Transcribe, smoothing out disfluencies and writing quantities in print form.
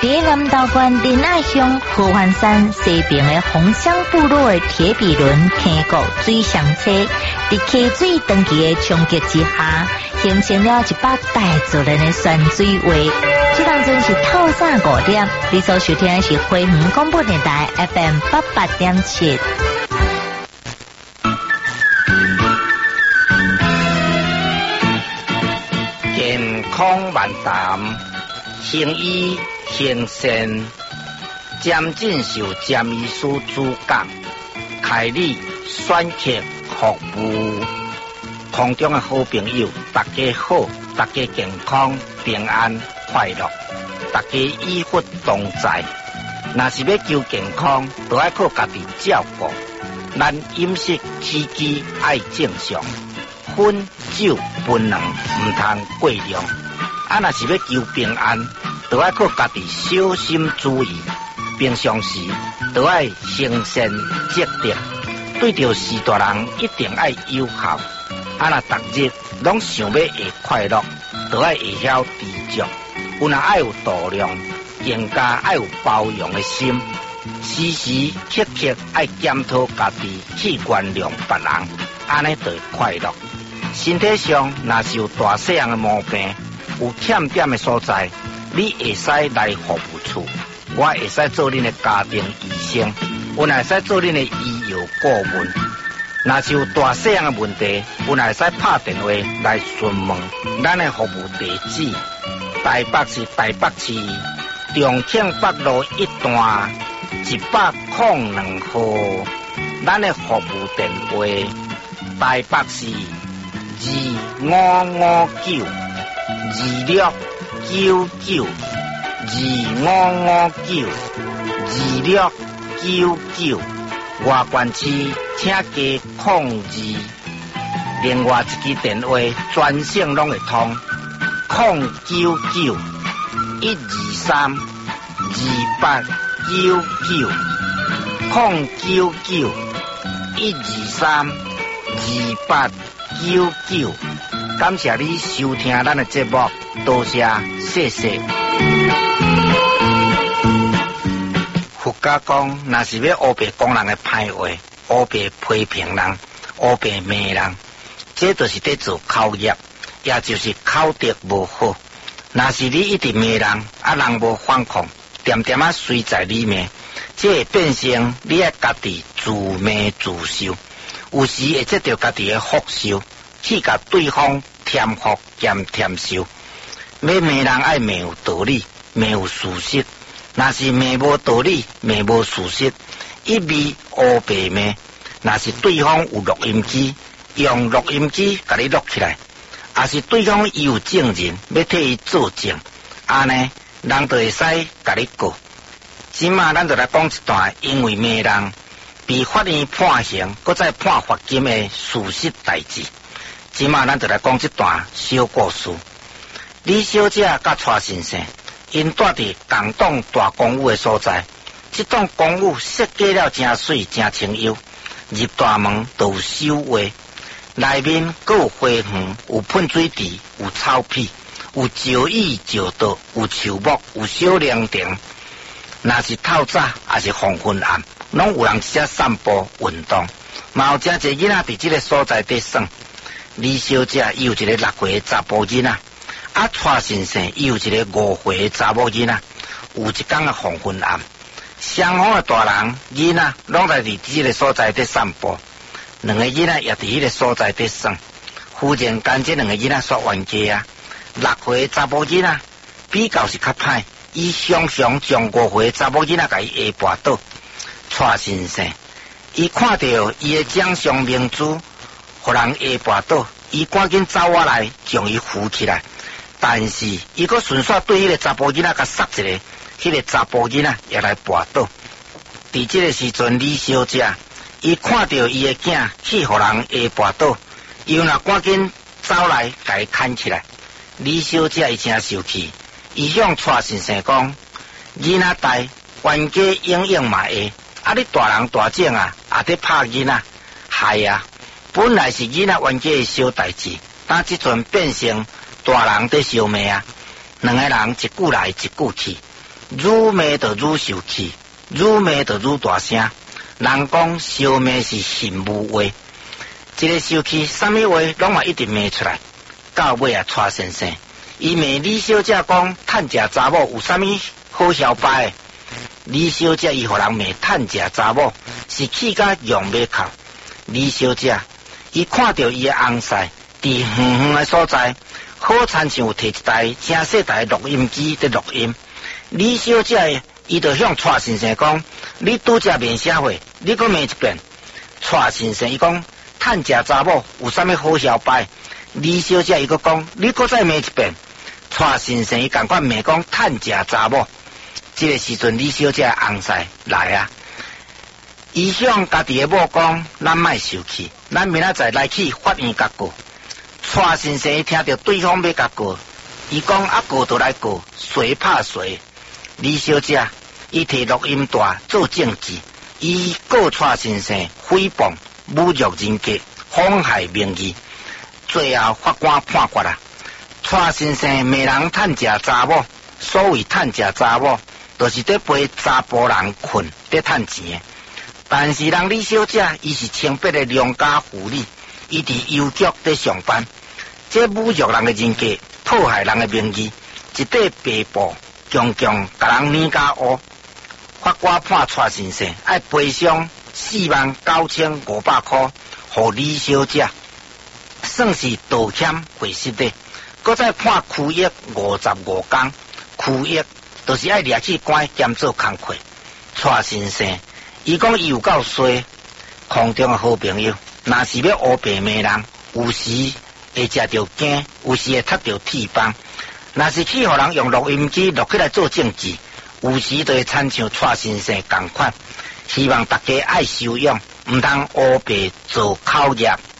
在南投县仁爱乡合欢山西边的红乡部落的铁皮轮坑谷水上车，在溪水长期的冲击之下，形成了一把大自然的泉水位。这当阵是透早5点，你所收听的是花园广播电台 FM 88.7。 健康漫谈，行医行善，渐进受詹医师主讲，开立选择服务。空中的好朋友，大家好，大家健康平安快乐，大家医福同在。若是要求健康，就要靠家己照顾。咱饮食起居爱正常，烟酒槟榔唔通过量。若是要求平安，就要靠家己小心注意。平常时就要行善积德，对着事大人一定要友好。若逐日拢想要会快乐，就要会晓知足。有若爱有度量，更加爱有包容的心。时时刻刻爱检讨家己，去原谅别人，安尼就会快乐。身体上若是有大细样的毛病，有欠点的所在，你会使来服务处，我会使做恁的家庭医生，我会使做恁的医药顾问。若是有大细样的问题，我会使拍电话来询问。咱的服务地址：台北市台北市重庆北路1段102號。咱的服務電話：台北市2559 2699 2559 2699。外縣市請加02。另外一支電話專線攏會通：099 123 2899 099 123 2899。感謝你收聽咱的節目，多謝，謝謝。佛家講，若是要黑白講人的歹話，黑白批評人，黑白罵人，這就是在做口業，也就是口德無好。若是你一直罵人，人無反抗，點點隨在你罵，這會變成你要家己自罵自受，有時會接到家己的福壽，去甲對方添福兼添壽。要罵人愛罵有道理，罵有事實。若是罵無道理，罵無事實，一味黑白罵。若是對方有錄音機，用錄音機甲你錄起來。也是對方伊有證人，要替伊作證，安尼人就會使甲你告。即馬咱就來講一段，因為罵人被法院判刑，擱再判罰金的事實代志。即馬咱就來講一段小故事。李小姐甲蔡先生，因住佇共棟大公寓的所在，這棟公寓設計了真水真清幽，入大門都有守衛。內面閣有花園，有噴水池，有草皮，有石椅石桌，有樹木，有小涼亭。若是透早，也是黃昏暗，攏有人遮散步運動。嘛有真濟囡仔佇這個所在在耍。李小姐伊有一個6歲的查甫囡仔，蔡先生伊有一個5歲的查某囡仔。有一天的黃昏暗，雙方的大人囡仔攏在佇這個所在在散步。兩個囡仔也佇迄個所在在耍，忽然間這兩個囡仔煞冤家啊！6歲查某囡仔比較是較歹，伊常常將5歲查某囡仔甲伊下跋倒。蔡先生，伊看到伊的掌上明珠，互人下跋倒，伊趕緊走過來將伊扶起來，但是伊閣順續對迄個查甫囡仔甲殺一個，迄個查甫囡仔也來跋倒。佇這個時陣，李小姐伊看到伊的囝去互人下跋倒，伊若趕緊走來甲伊牽起來。李小姐伊真生氣，伊向蔡先生講：囡仔大，冤家永遠嘛會，你大人大種也在拍囡仔，害啊！本來是囡仔冤家的小代志，但這陣變成大人在相罵啊！兩個人一句來一句去， 愈骂就愈受气，愈骂就愈大声。人讲烧骂是行无话，一个受气，啥物话拢嘛一直骂出来。到尾啊，蔡先生，伊骂李小姐讲趁食查某有啥物好消拜的。李小姐伊互人骂趁食查某，是气甲用马口。李小姐伊看到伊的翁婿伫远远的所在，好亲像有摕一台正细台录音机伫录音。李小姐伊就向蔡先生讲：你拄则面社会，你搁骂一遍。蔡先生伊讲趁食查某有啥物好消拜？李小姐伊搁讲你搁再骂一遍。蔡先生伊赶快骂讲趁食查某。这个时阵，李小姐翁婿来啊，伊向家己的某讲：咱莫受气，咱明仔载来去法院甲告。蔡先生伊听到对方要甲告，伊讲啊告就来告，谁怕谁。李小姐伊摕录音带做证据，伊告蔡先生诽谤、侮辱人格、妨害名誉。最后法官判决啦，蔡先生骂人趁食查某，所谓趁食查某，就是在陪查甫人困，在趁钱的。但是人李小姐伊是清白的良家妇女，伊伫邮局在上班，这侮辱人的人格、破坏人的名誉，一块白布强强甲人捏甲乌。法官判蔡先生要赔偿49500块，互李小姐，算是道歉悔失的。搁再判区役55天，区役就是要掠去关兼做工课。蔡先生伊讲伊有够衰，空中的好朋友，若是要乌白骂人，有时会食着惊，有时会踢着铁棒。若是去互人用录音机录起来做证据，有时就会亲像蔡先生同款。希望大家爱修养，毋通乌白做口业。